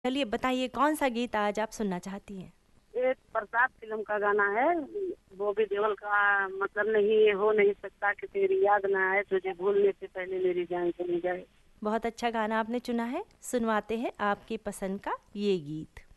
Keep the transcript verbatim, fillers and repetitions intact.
चलिए बताइए कौन सा गीत आज आप सुनना चाहती हैं? एक बरसात फिल्म का गाना है। बॉबी देओल का, मतलब नहीं ये हो नहीं सकता कि तेरी याद ना आए, तुझे भूलने से पहले मेरी जान चली जाए। बहुत अच्छा गाना आपने चुना है, सुनवाते हैं आपकी पसंद का ये गीत।